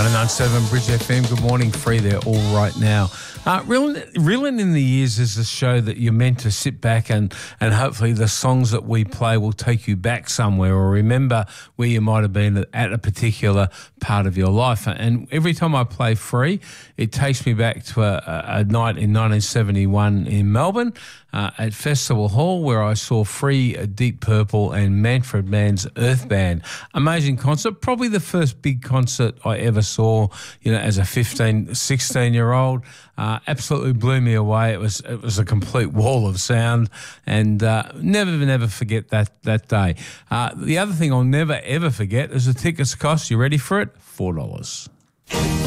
99.7 Bridge FM. Good morning, free there, all right now. Reeling in the Years is a show that you're meant to sit back and hopefully the songs that we play will take you back somewhere or remember where you might have been at a particular part of your life. And every time I play Free, it takes me back to a night in 1971 in Melbourne at Festival Hall where I saw Free, Deep Purple and Manfred Mann's Earth Band. Amazing concert, probably the first big concert I ever saw, as a 15, 16-year-old. Absolutely blew me away. It was a complete wall of sound, and never forget that day. The other thing I'll never ever forget is the tickets cost. You ready for it? $4.